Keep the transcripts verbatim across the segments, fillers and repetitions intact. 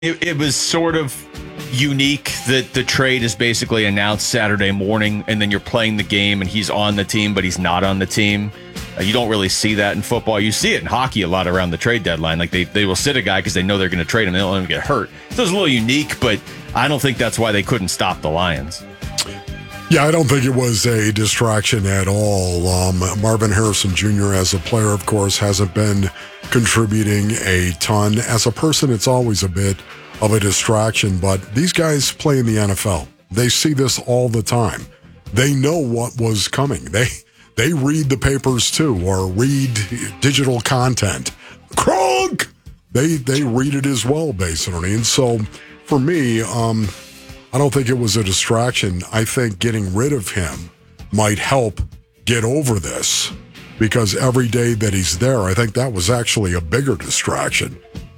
It, it was sort of unique that the trade is basically announced Saturday morning, and then you're playing the game and he's on the team, but he's not on the team. Uh, you don't really see that in football. You see it in hockey a lot around the trade deadline. Like they, they will sit a guy because they know they're going to trade him. They don't let him get hurt. So it's a little unique, but I don't think that's why they couldn't stop the Lions. Yeah, I don't think it was a distraction at all. Um, Marvin Harrison Junior as a player, of course, hasn't been contributing a ton. As a person, it's always a bit of a distraction, but these guys play in the N F L. They see this all the time. They know what was coming. They they read the papers too, or read digital content. Kronk! They, they read it as well, basically. And so, for me, um, I don't think it was a distraction. I think getting rid of him might help get over this, because every day that he's there, I think that was actually a bigger distraction.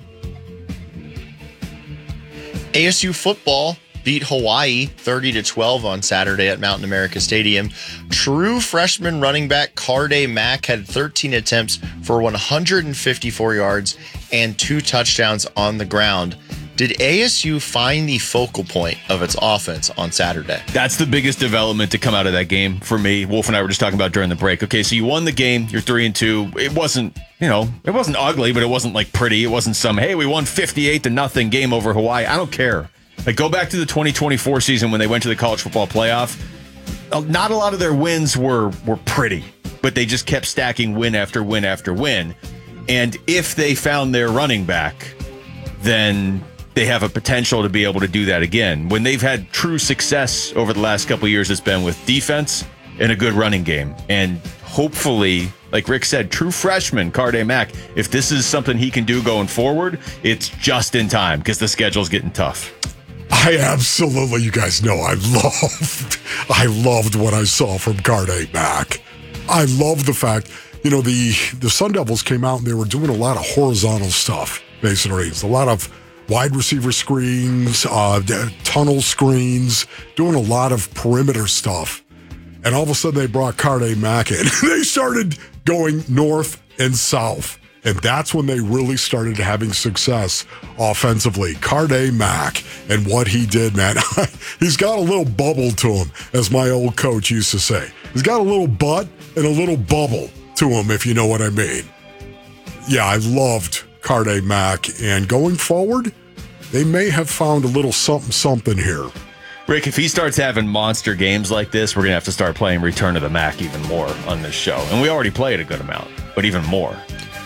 A S U football beat Hawaii thirty to twelve on Saturday at Mountain America Stadium. True freshman running back Carday Mack had thirteen attempts for one hundred fifty-four yards and two touchdowns on the ground. Did A S U find the focal point of its offense on Saturday? That's the biggest development to come out of that game for me. Wolf and I were just talking about during the break. Okay, so you won the game. You're three and two. It wasn't, you know, it wasn't ugly, but it wasn't like pretty. It wasn't some, hey, we won fifty-eight to nothing game over Hawaii. I don't care. Like, go back to the twenty twenty-four season when they went to the college football playoff. Not a lot of their wins were were pretty, but they just kept stacking win after win after win. And if they found their running back, then they have a potential to be able to do that again. When they've had true success over the last couple of years, it's been with defense and a good running game. And hopefully, like Rick said, true freshman Carday Mack, if this is something he can do going forward, it's just in time because the schedule's getting tough. I absolutely, you guys know, I loved, I loved what I saw from Carday Mack. I love the fact, you know, the, the Sun Devils came out and they were doing a lot of horizontal stuff, basically. It's a lot of wide receiver screens, uh, tunnel screens, doing a lot of perimeter stuff. And all of a sudden they brought Carday Mack in. They started going north and south. And that's when they really started having success offensively. Carday Mack and what he did, man. He's got a little bubble to him, as my old coach used to say. He's got a little butt and a little bubble to him, if you know what I mean. Yeah, I loved Carday Mack. And going forward, they may have found a little something, something here. Rick, if he starts having monster games like this, we're going to have to start playing Return of the Mac even more on this show. And we already played a good amount, but even more.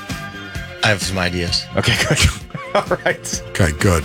I have some ideas. Okay, good. All right. Okay, good.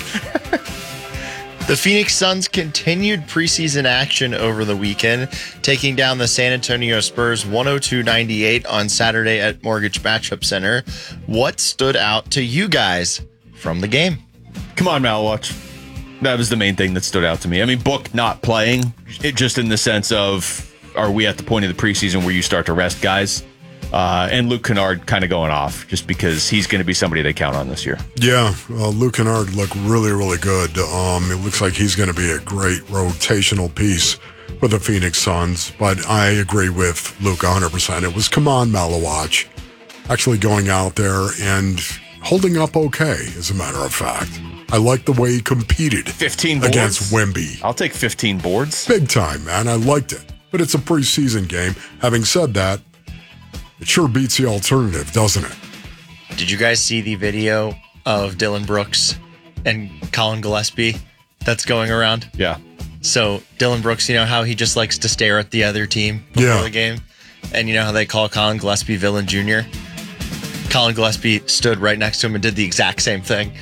The Phoenix Suns continued preseason action over the weekend, taking down the San Antonio Spurs one oh two ninety-eight on Saturday at Mortgage Matchup Center. What stood out to you guys from the game? Come on, Malwatch. That was the main thing that stood out to me. I mean, Book not playing, it just in the sense of, are we at the point of the preseason where you start to rest guys? Uh, and Luke Kennard kind of going off just because he's going to be somebody they count on this year. Yeah, uh, Luke Kennard looked really, really good. Um, it looks like he's going to be a great rotational piece for the Phoenix Suns. But I agree with Luke one hundred percent. It was come on, Malawach, actually going out there and holding up okay, as a matter of fact. I like the way he competed fifteen boards against Wemby. I'll take fifteen boards. Big time, man. I liked it. But it's a preseason game. Having said that, it sure beats the alternative, doesn't it? Did you guys see the video of Dylan Brooks and Colin Gillespie that's going around? Yeah. So Dylan Brooks, you know how he just likes to stare at the other team before yeah. the game? And you know how they call Colin Gillespie Villain Junior? Colin Gillespie stood right next to him and did the exact same thing.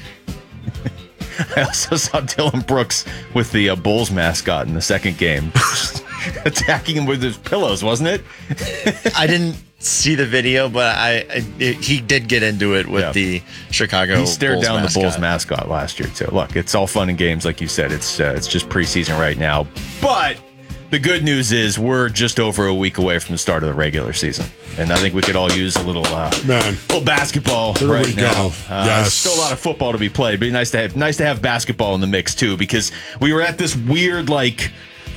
I also saw Dylan Brooks with the uh, Bulls mascot in the second game. Attacking him with his pillows, wasn't it? I didn't see the video, but I, I it, he did get into it with yeah. the Chicago Bulls. He stared Bulls down mascot. the Bulls mascot last year too. Look, it's all fun and games, like you said. It's uh, it's just preseason right now. But the good news is we're just over a week away from the start of the regular season, and I think we could all use a little uh, man, little basketball there right we now. Go. Uh, yes. Still a lot of football to be played, but nice to have nice to have basketball in the mix too, because we were at this weird like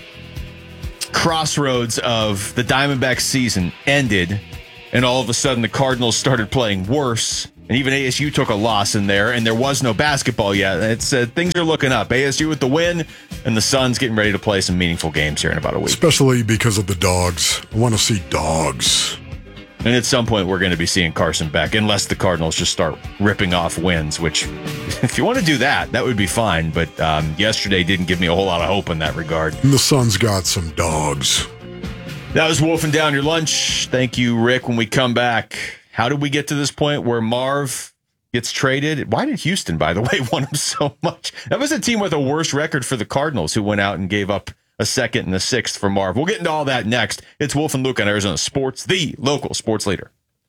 crossroads of the Diamondbacks season ended, and all of a sudden the Cardinals started playing worse, And even A S U took a loss in there, and there was no basketball yet. It's uh, things are looking up. A S U with the win, and the Suns getting ready to play some meaningful games here in about a week. Especially because of the dogs. I want to see dogs. And at some point, we're going to be seeing Carson Beck, unless the Cardinals just start ripping off wins, which, if you want to do that, that would be fine. But um, yesterday didn't give me a whole lot of hope in that regard. And the Suns got some dogs. That was wolfing down your lunch. Thank you, Rick. When we come back, how did we get to this point where Marv gets traded? Why did Houston, by the way, want him so much? That was a team with a worse record for the Cardinals who went out and gave up a second and a sixth for Marv. We'll get into all that next. It's Wolf and Luke on Arizona Sports, the local sports leader.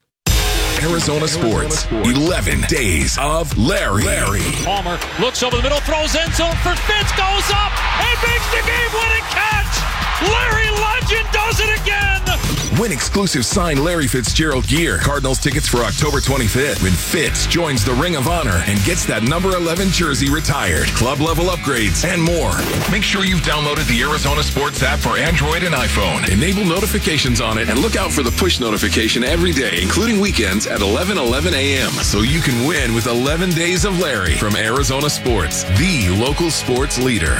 Arizona Sports, eleven days of Larry. Larry. Palmer looks over the middle, throws end zone for Fitz, goes up, and makes the game-winning catch. Larry Legend does it again. Win exclusive signed Larry Fitzgerald gear. Cardinals tickets for October twenty-fifth when Fitz joins the Ring of Honor and gets that number eleven jersey retired. Club level upgrades and more. Make sure you've downloaded the Arizona Sports app for Android and iPhone. Enable notifications on it and look out for the push notification every day, including weekends at eleven eleven a.m. so you can win with eleven days of Larry from Arizona Sports, the local sports leader.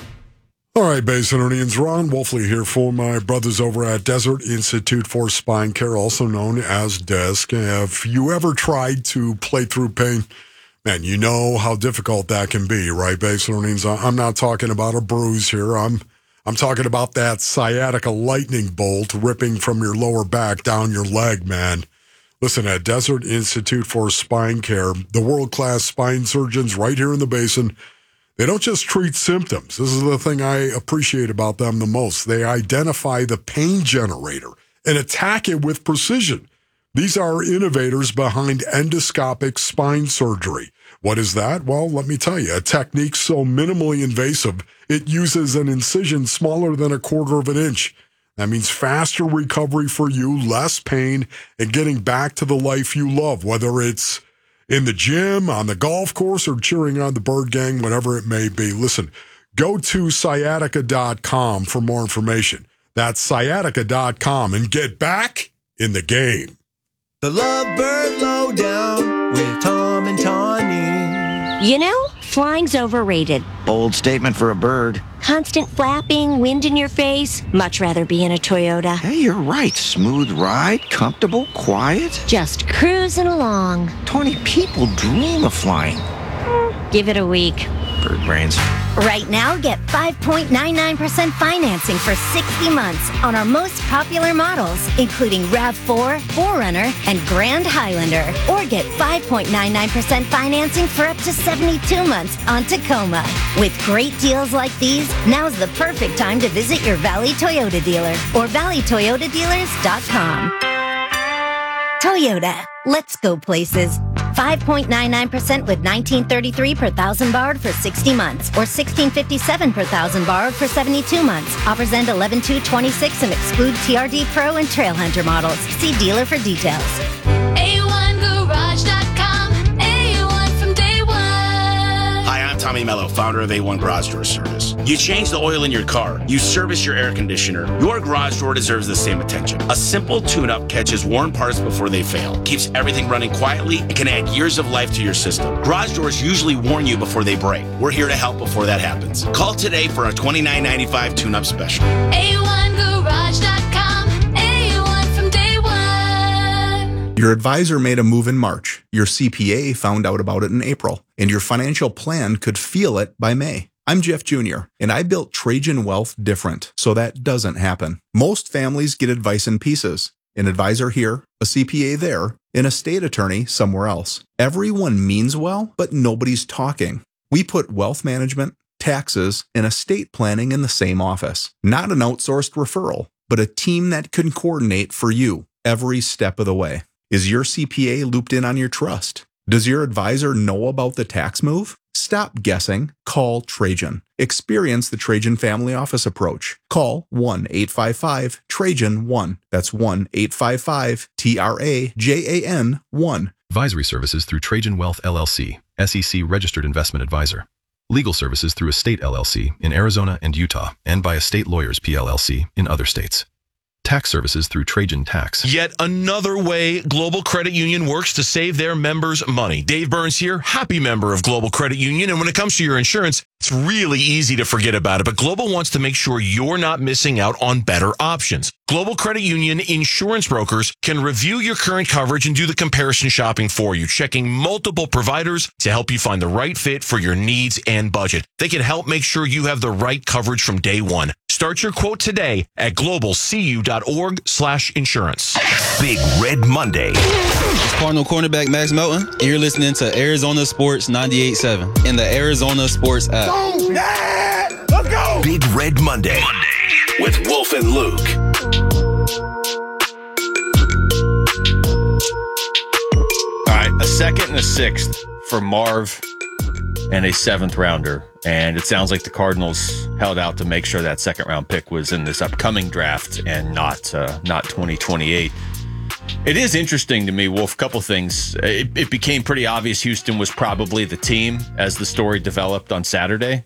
All right, Basinonians, Ron Wolfley here for my brothers over at Desert Institute for Spine Care, also known as DESC. Have you ever tried to play through pain? Man, you know how difficult that can be, right, Basinonians? I'm not talking about a bruise here. I'm I'm talking about that sciatica lightning bolt ripping from your lower back down your leg, man. Listen, at Desert Institute for Spine Care, the world-class spine surgeons right here in the Basin, they don't just treat symptoms. This is the thing I appreciate about them the most. They identify the pain generator and attack it with precision. These are innovators behind endoscopic spine surgery. What is that? Well, let me tell you, a technique so minimally invasive, it uses an incision smaller than a quarter of an inch. That means faster recovery for you, less pain, and getting back to the life you love, whether it's in the gym, on the golf course, or cheering on the Bird Gang, whatever it may be. Listen, go to sciatica dot com for more information. That's sciatica dot com and get back in the game. The Lovebird Lowdown with Tom and Tawny. You know, flying's overrated. Bold statement for a bird. Constant flapping, wind in your face. Much rather be in a Toyota. Hey, you're right. Smooth ride, comfortable, quiet. Just cruising along. twenty people dream of flying. Give it a week. Bird brains. Right now, get five point nine nine percent financing for sixty months on our most popular models, including RAV four, four runner, and Grand Highlander. Or get five point nine nine percent financing for up to seventy-two months on Tacoma. With great deals like these, now's the perfect time to visit your Valley Toyota dealer or valley toyota dealers dot com. Toyota, let's go places. five point nine nine percent with nineteen thirty-three per thousand borrowed for sixty months or sixteen fifty-seven per thousand borrowed for seventy-two months. Offers end eleven two twenty-six and exclude T R D Pro and Trailhunter models. See dealer for details. A one garage dot com. A one from day one. Hi, I'm Tommy Mello, founder of A one Garage Door Service. You change the oil in your car. You service your air conditioner. Your garage door deserves the same attention. A simple tune-up catches worn parts before they fail, keeps everything running quietly, and can add years of life to your system. Garage doors usually warn you before they break. We're here to help before that happens. Call today for our twenty-nine ninety-five tune-up special. A one garage dot com. A one from day one. Your advisor made a move in March. Your C P A found out about it in April, and your financial plan could feel it by May. I'm Jeff Junior, and I built Trajan Wealth different, so that doesn't happen. Most families get advice in pieces. An advisor here, a C P A there, an estate attorney somewhere else. Everyone means well, but nobody's talking. We put wealth management, taxes, and estate planning in the same office. Not an outsourced referral, but a team that can coordinate for you every step of the way. Is your C P A looped in on your trust? Does your advisor know about the tax move? Stop guessing. Call Trajan. Experience the Trajan Family Office approach. Call one eight five five Trajan one. That's one eight five five T R A J A N one. Advisory services through Trajan Wealth L L C, S E C registered investment advisor. Legal services through Estate L L C in Arizona and Utah, and by Estate Lawyers P L L C in other states. Tax services through Trajan Tax. Yet another way Global Credit Union works to save their members money. Dave Burns here, happy member of Global Credit Union. And when it comes to your insurance, it's really easy to forget about it. But Global wants to make sure you're not missing out on better options. Global Credit Union insurance brokers can review your current coverage and do the comparison shopping for you, checking multiple providers to help you find the right fit for your needs and budget. They can help make sure you have the right coverage from day one. Start your quote today at globalcu.org slash insurance. Big Red Monday. It's Cardinal cornerback Max Melton, and you're listening to Arizona Sports ninety-eight point seven in the Arizona Sports app. Yeah! Let's go! Big Red Monday, Monday with Wolf and Luke. All right, a second and a sixth for Marv and a seventh rounder. And it sounds like the Cardinals held out to make sure that second round pick was in this upcoming draft and not uh, not twenty twenty-eight. It is interesting to me, Wolf, a couple things. It, it became pretty obvious Houston was probably the team as the story developed on Saturday.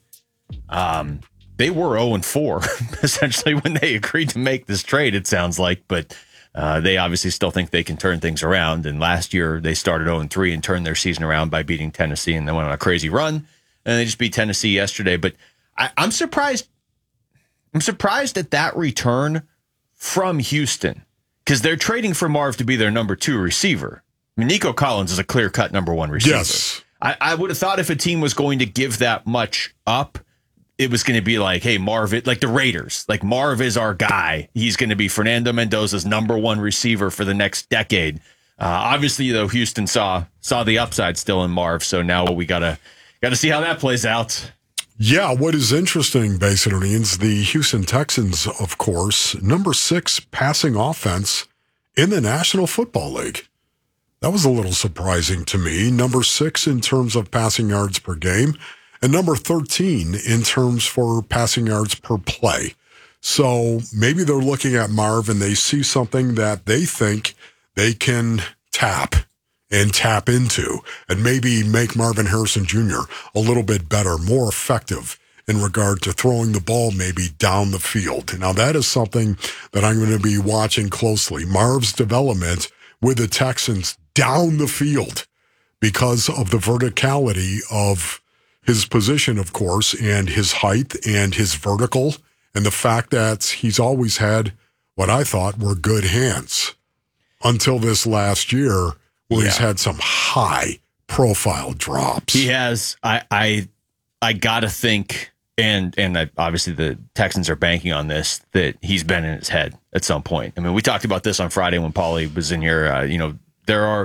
Um, they were oh and four, essentially, when they agreed to make this trade, it sounds like. But uh, they obviously still think they can turn things around. And last year, they started oh and three and turned their season around by beating Tennessee, and then went on a crazy run. And they just beat Tennessee yesterday. But I, I'm surprised. I'm surprised at that return from Houston, because they're trading for Marv to be their number two receiver. I mean, Nico Collins is a clear-cut number one receiver. Yes. I, I would have thought if a team was going to give that much up, it was going to be like, hey, Marv, like the Raiders, like Marv is our guy. He's going to be Fernando Mendoza's number one receiver for the next decade. Uh, obviously, though, Houston saw saw the upside still in Marv, so now we got to got to see how that plays out. Yeah, what is interesting, basically, is the Houston Texans, of course, number six passing offense in the National Football League. That was a little surprising to me. Number six in terms of passing yards per game, and number thirteen in terms for passing yards per play. So maybe they're looking at Marv and they see something that they think they can tap and tap into, and maybe make Marvin Harrison Junior a little bit better, more effective in regard to throwing the ball maybe down the field. Now, that is something that I'm going to be watching closely. Marv's development with the Texans down the field because of the verticality of his position, of course, and his height and his vertical, and the fact that he's always had what I thought were good hands until this last year, where yeah. he's had some high-profile drops. He has. I I, I got to think, and and I, obviously the Texans are banking on this, that he's been in his head at some point. I mean, we talked about this on Friday when Paulie was in here. Uh, you know, there are,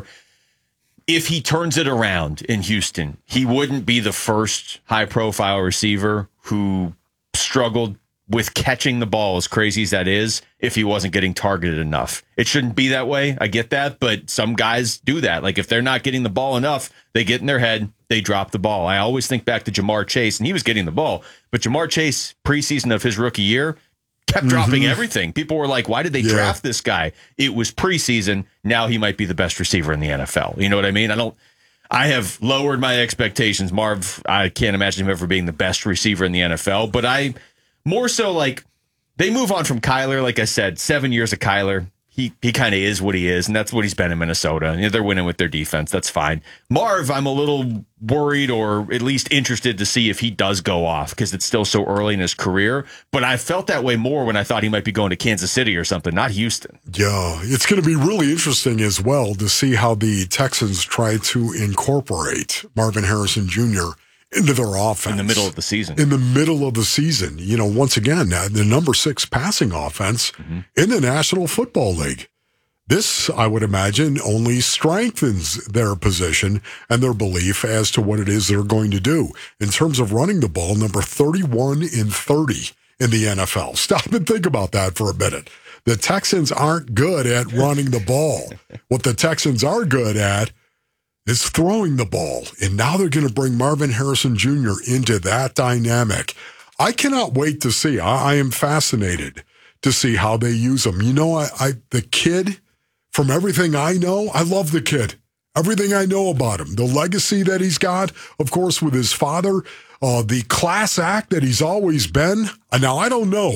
if he turns it around in Houston, he wouldn't be the first high-profile receiver who struggled with catching the ball, as crazy as that is, if he wasn't getting targeted enough. It shouldn't be that way. I get that, but some guys do that. Like, if they're not getting the ball enough, they get in their head, they drop the ball. I always think back to Jamar Chase, and he was getting the ball, but Jamar Chase, preseason of his rookie year, kept dropping mm-hmm. everything. People were like, why did they yeah. draft this guy? It was preseason. Now he might be the best receiver in the N F L. You know what I mean? I don't, I have lowered my expectations. Marv, I can't imagine him ever being the best receiver in the N F L, but I, more so, like, they move on from Kyler. Like I said, seven years of Kyler. He he kind of is what he is, and that's what he's been in Minnesota. You know, they're winning with their defense. That's fine. Marv, I'm a little worried, or at least interested to see if he does go off, because it's still so early in his career. But I felt that way more when I thought he might be going to Kansas City or something, not Houston. Yeah, it's going to be really interesting as well to see how the Texans try to incorporate Marvin Harrison Junior into their offense. In the middle of the season. In the middle of the season. You know, once again, uh, the number six passing offense mm-hmm. in the National Football League. This, I would imagine, only strengthens their position and their belief as to what it is they're going to do. In terms of running the ball, number thirty-one in thirty in the N F L. Stop and think about that for a minute. The Texans aren't good at running the ball. What the Texans are good at is throwing the ball. And now they're going to bring Marvin Harrison Junior into that dynamic. I cannot wait to see. I, I am fascinated to see how they use him. You know, I, I the kid, from everything I know, I love the kid. Everything I know about him. The legacy that he's got, of course, with his father, uh, the class act that he's always been. And now, I don't know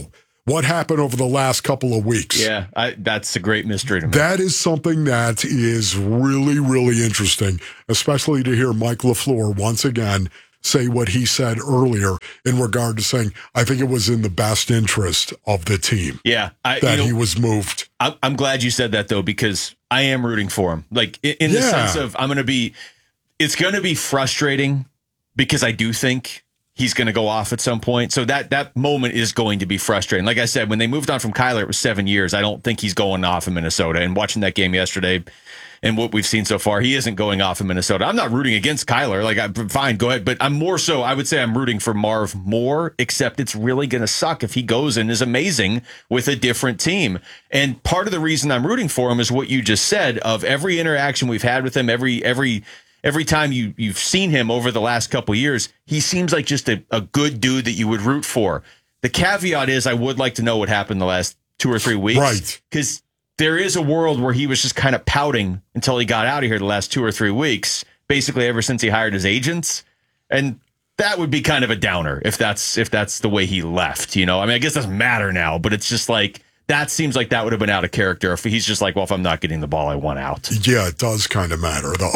What happened over the last couple of weeks? Yeah, I, that's a great mystery to me. That is something that is really, really interesting, especially to hear Mike LaFleur once again say what he said earlier in regard to saying, I think it was in the best interest of the team. Yeah. I, that you know, he was moved. I'm, I'm glad you said that, though, because I am rooting for him. Like, in, in the Yeah. sense of, I'm going to be, it's going to be frustrating because I do think he's going to go off at some point. So that that moment is going to be frustrating. Like I said, when they moved on from Kyler, it was seven years. I don't think he's going off in Minnesota. And watching that game yesterday and what we've seen so far, he isn't going off in Minnesota. I'm not rooting against Kyler. Like, I'm fine, go ahead. But I'm more so, I would say I'm rooting for Marv more, except it's really going to suck if he goes and is amazing with a different team. And part of the reason I'm rooting for him is what you just said, of every interaction we've had with him, every every Every time you, you've seen him over the last couple of years, he seems like just a, a good dude that you would root for. The caveat is I would like to know what happened the last two or three weeks. Right. Because there is a world where he was just kind of pouting until he got out of here the last two or three weeks, basically ever since he hired his agents. And that would be kind of a downer if that's if that's the way he left. You know, I mean, I guess it doesn't matter now, but it's just like, that seems like that would have been out of character if he's just like, well, if I'm not getting the ball, I want out. Yeah, it does kind of matter, though.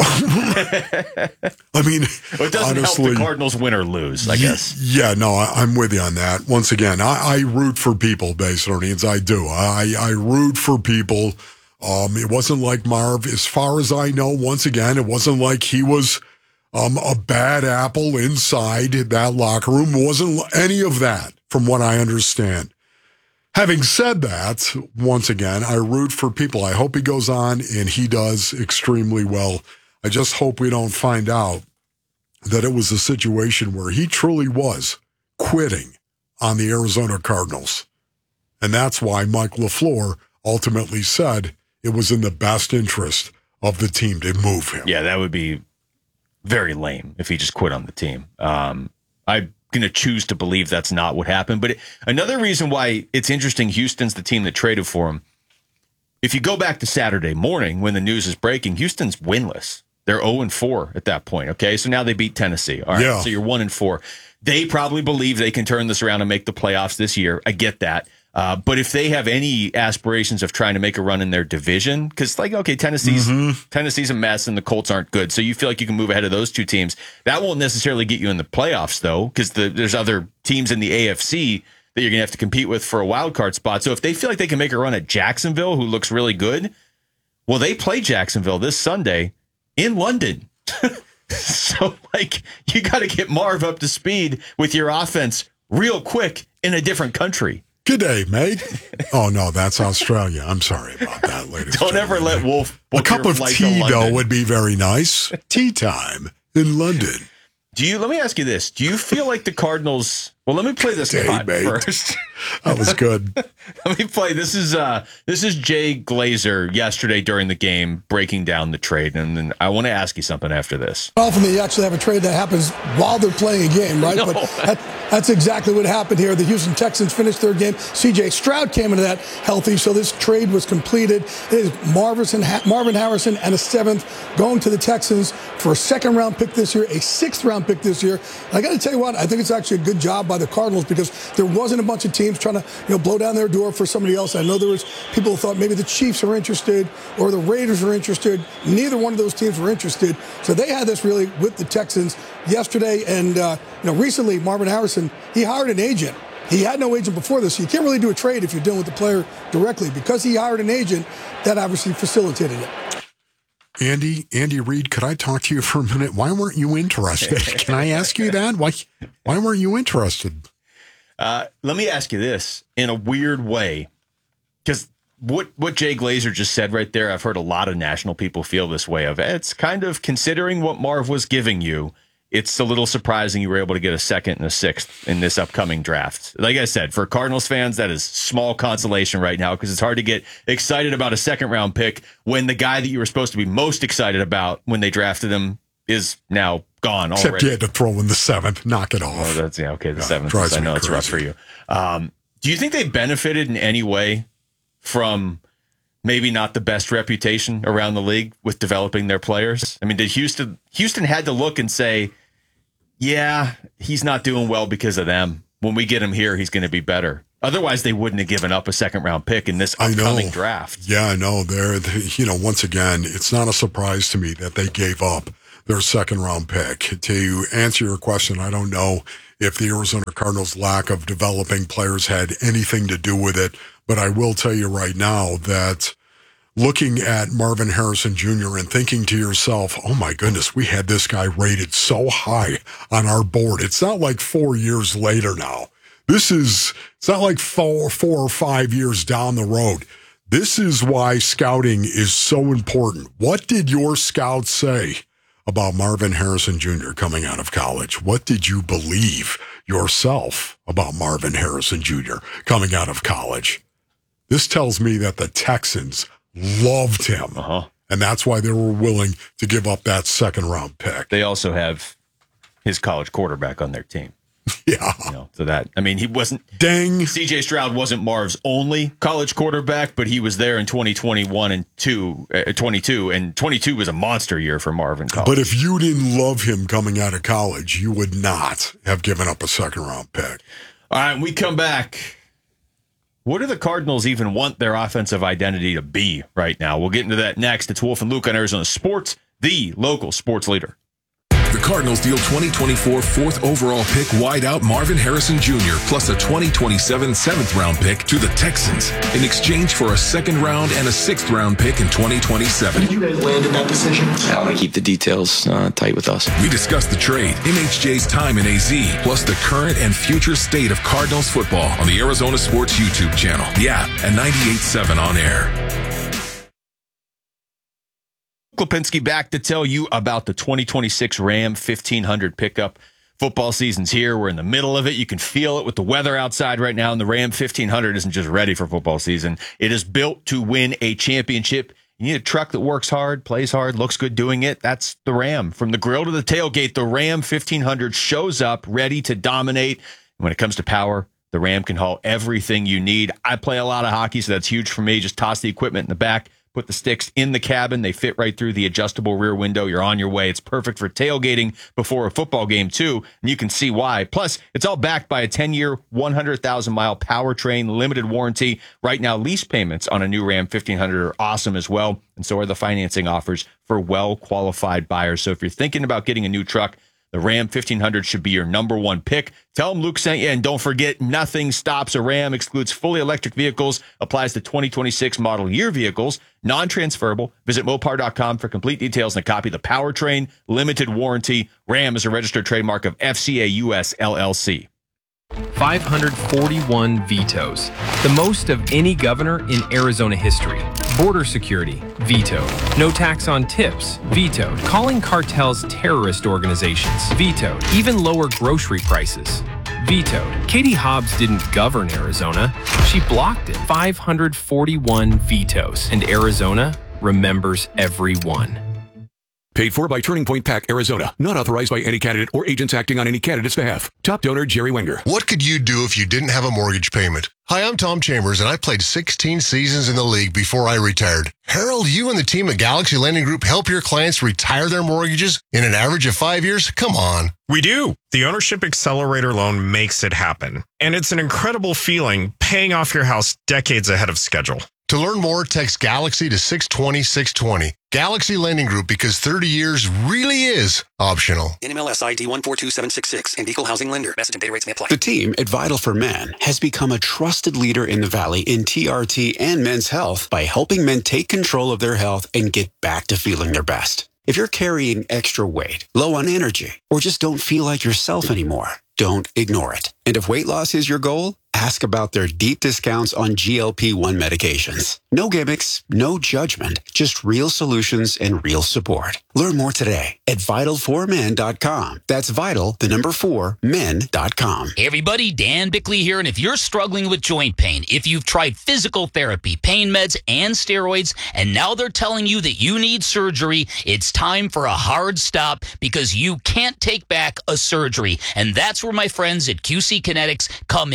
I mean, well, it doesn't honestly, help the Cardinals win or lose, I guess. Yeah, no, I, I'm with you on that. Once again, I, I root for people, Basernians. I do. I, I root for people. Um, it wasn't like Marv, as far as I know, once again, it wasn't like he was um, a bad apple inside that locker room. It wasn't any of that, from what I understand. Having said that, once again, I root for people. I hope he goes on and he does extremely well. I just hope we don't find out that it was a situation where he truly was quitting on the Arizona Cardinals. And that's why Mike LaFleur ultimately said it was in the best interest of the team to move him. Yeah, that would be very lame if he just quit on the team. Um, I going to choose to believe that's not what happened. But it, another reason why it's interesting, Houston's the team that traded for him. If you go back to Saturday morning when the news is breaking, Houston's winless. They're oh and four at that point. Okay, so now they beat Tennessee. All right, Yeah. so you're one and four. They probably believe they can turn this around and make the playoffs this year. I get that. Uh, but if they have any aspirations of trying to make a run in their division, because like, okay, Tennessee's Tennessee's a mess and the Colts aren't good, so you feel like you can move ahead of those two teams. That won't necessarily get you in the playoffs, though, because the, there's other teams in the A F C that you're going to have to compete with for a wild card spot. So if they feel like they can make a run at Jacksonville, who looks really good, well, they play Jacksonville this Sunday in London. So, like, you got to get Marv up to speed with your offense real quick in a different country. Good day, mate. Oh, no, that's Australia. I'm sorry about that, ladies. Don't ever let Wolf A book cup your of flight to tea, though, London. would be very nice. Tea time in London. Do you? Let me ask you this: do you feel like the Cardinals? Well, let me play this Day, spot mate. first. That was good. Let me play. This is uh, this is Jay Glazer yesterday during the game breaking down the trade, and then I want to ask you something after this. Often they actually have a trade that happens while they're playing a game, right? No. But that, that's exactly what happened here. The Houston Texans finished their game. C J Stroud came into that healthy, so this trade was completed. It is Marvin, Marvin Harrison and a seventh going to the Texans for a second round pick this year, a sixth round pick this year. And I got to tell you what, I think it's actually a good job by the Cardinals because there wasn't a bunch of teams trying to, you know, blow down their door for somebody else. I know there was people who thought maybe the Chiefs are interested or the Raiders are interested. Neither one of those teams were interested. So they had this really with the Texans yesterday. And, uh, you know, recently Marvin Harrison, he hired an agent. He had no agent before this. So you can't really do a trade if you're dealing with the player directly. Because he hired an agent, that obviously facilitated it. Andy, Andy Reid, could I talk to you for a minute? Why weren't you interested? Can I ask you that? Why, why weren't you interested? Uh, let me ask you this in a weird way, because what what Jay Glazer just said right there, I've heard a lot of national people feel this way of. It's kind of considering what Marv was giving you. It's a little surprising you were able to get a second and a sixth in this upcoming draft. Like I said, for Cardinals fans, that is small consolation right now because it's hard to get excited about a second round pick when the guy that you were supposed to be most excited about when they drafted him is now gone already. Except you had to throw in the seventh. Knock it off. Oh, that's yeah, okay. The Yeah, seventh. drives I me know it's rough for crazy. you. Um, do you think they benefited in any way from maybe not the best reputation around the league with developing their players? I mean, did Houston Houston had to look and say, yeah, he's not doing well because of them. When we get him here, he's going to be better. Otherwise, they wouldn't have given up a second-round pick in this upcoming draft. Yeah, I know. They're, they, you know, once again, it's not a surprise to me that they gave up their second-round pick. To answer your question, I don't know if the Arizona Cardinals' lack of developing players had anything to do with it, but I will tell you right now that looking at Marvin Harrison Junior and thinking to yourself, oh my goodness, we had this guy rated so high on our board. It's not like four years later now. This is, it's not like four, four or five years down the road. This is why scouting is so important. What did your scouts say about Marvin Harrison Junior coming out of college? What did you believe yourself about Marvin Harrison Junior coming out of college? This tells me that the Texans loved him, uh-huh. and that's why they were willing to give up that second round pick. They also have his college quarterback on their team. Yeah. You know, so that, I mean, he wasn't, dang. C J Stroud wasn't Marv's only college quarterback, but he was there in twenty twenty-one and two, uh, twenty-two, and twenty-two was a monster year for Marvin college. But if you didn't love him coming out of college, you would not have given up a second round pick. All right, we come back. What do the Cardinals even want their offensive identity to be right now? We'll get into that next. It's Wolf and Luke on Arizona Sports, the local sports leader. The Cardinals deal twenty twenty-four fourth overall pick wideout Marvin Harrison Junior plus a twenty twenty-seven seventh round pick to the Texans in exchange for a second round and a sixth round pick in twenty twenty-seven. Did you guys land in that decision? I want to keep the details uh, tight with us. We discuss the trade, M H J's time in A Z, plus the current and future state of Cardinals football on the Arizona Sports YouTube channel, the app, and ninety-eight point seven on air. Lipinski back to tell you about the twenty twenty-six Ram fifteen hundred pickup. Football season's here. We're in the middle of it. You can feel it with the weather outside right now, and the Ram fifteen hundred isn't just ready for football season. It is built to win a championship. You need a truck that works hard, plays hard, looks good doing it. That's the Ram. From the grill to the tailgate, the Ram fifteen hundred shows up ready to dominate. When it comes to power, the Ram can haul everything you need. I play a lot of hockey, so that's huge for me. Just toss the equipment in the back. Put the sticks in the cabin. They fit right through the adjustable rear window. You're on your way. It's perfect for tailgating before a football game, too, and you can see why. Plus, it's all backed by a ten-year, one hundred thousand mile powertrain, limited warranty. Right now, lease payments on a new Ram fifteen hundred are awesome as well, and so are the financing offers for well-qualified buyers. So if you're thinking about getting a new truck, the Ram fifteen hundred should be your number one pick. Tell them Luke sent you, and don't forget, nothing stops a Ram. Excludes fully electric vehicles. Applies to twenty twenty-six model year vehicles. Non-transferable. Visit Mopar dot com for complete details and a copy of the powertrain. Limited warranty. Ram is a registered trademark of F C A U S L L C. five hundred forty-one vetoes, the most of any governor in Arizona history. Border security, vetoed. No tax on tips, vetoed. Calling cartels terrorist organizations, vetoed. Even lower grocery prices, vetoed. Katie Hobbs didn't govern Arizona, she blocked it. five hundred forty-one vetoes, and Arizona remembers every one. Paid for by Turning Point PAC, Arizona. Not authorized by any candidate or agents acting on any candidate's behalf. Top donor, Jerry Wenger. What could you do if you didn't have a mortgage payment? Hi, I'm Tom Chambers, and I played sixteen seasons in the league before I retired. Harold, you and the team at Galaxy Lending Group help your clients retire their mortgages in an average of five years? Come on. We do. The Ownership Accelerator loan makes it happen. And it's an incredible feeling paying off your house decades ahead of schedule. To learn more, text Galaxy to six twenty, six twenty. Galaxy Lending Group, because thirty years really is optional. N M L S I D one four two seven six six and Equal Housing Lender. Message and data rates may apply. The team at Vital for Men has become a trusted leader in the Valley in T R T and men's health by helping men take control of their health and get back to feeling their best. If you're carrying extra weight, low on energy, or just don't feel like yourself anymore, don't ignore it. And if weight loss is your goal, ask about their deep discounts on G L P one medications. No gimmicks, no judgment, just real solutions and real support. Learn more today at vital for men dot com. That's vital, the number four, men dot com. Hey everybody, Dan Bickley here, and if you're struggling with joint pain, if you've tried physical therapy, pain meds, and steroids, and now they're telling you that you need surgery, it's time for a hard stop because you can't take back a surgery. And that's where my friends at Q C Kinetics come in. They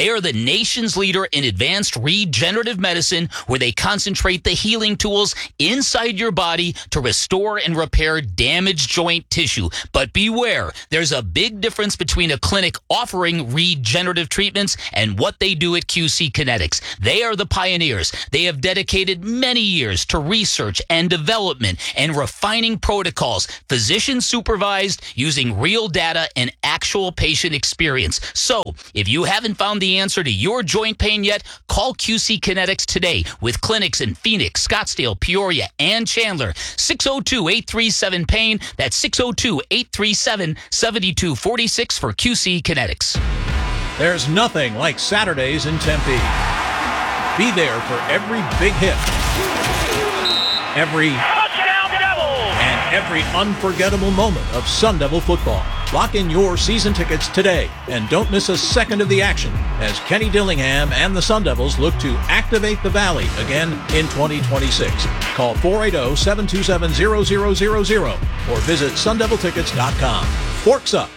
They are the nation's leader in advanced regenerative medicine, where they concentrate the healing tools inside your body to restore and repair damaged joint tissue. But beware, there's a big difference between a clinic offering regenerative treatments and what they do at Q C Kinetics. They are the pioneers. They have dedicated many years to research and development and refining protocols, physician supervised, using real data and actual patient experience. So, if you haven't found the answer to your joint pain yet, call Q C Kinetics today with clinics in Phoenix, Scottsdale, Peoria, and Chandler. six oh two, eight three seven, pain. That's six oh two, eight three seven, seven two four six for Q C Kinetics. There's nothing like Saturdays in Tempe. Be there for every big hit, every touchdown Devils, and every unforgettable moment of Sun Devil football. Lock in your season tickets today and don't miss a second of the action as Kenny Dillingham and the Sun Devils look to activate the Valley again in twenty twenty-six. Call four eight zero, seven two seven, zero zero zero zero or visit sun devil tickets dot com. Forks up.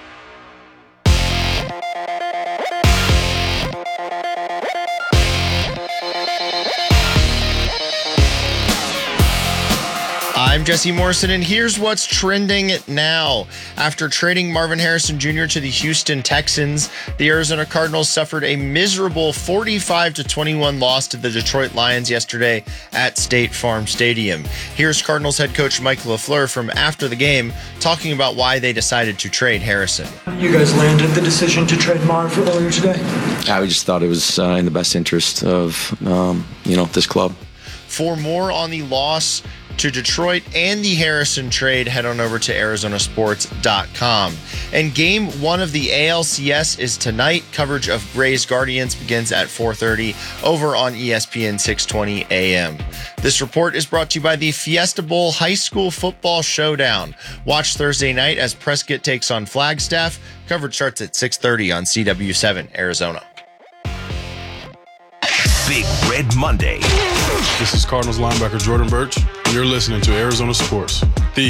I'm Jesse Morrison, and here's what's trending now. After trading Marvin Harrison Junior to the Houston Texans, the Arizona Cardinals suffered a miserable forty-five to twenty-one loss to the Detroit Lions yesterday at State Farm Stadium. Here's Cardinals head coach Mike LaFleur from after the game talking about why they decided to trade Harrison. You guys landed the decision to trade Marv earlier today? I just thought it was uh, in the best interest of, um, you know, this club. For more on the loss to Detroit and the Harrison trade, head on over to arizona sports dot com. And game one of the A L C S is tonight. Coverage of Rays Guardians begins at four thirty over on E S P N six twenty A M. This report is brought to you by the Fiesta Bowl High School Football Showdown. Watch Thursday night as Prescott takes on Flagstaff. Coverage starts at six thirty on C W seven Arizona. Big Red Monday. This is Cardinals linebacker Jordan Birch, and you're listening to Arizona Sports, the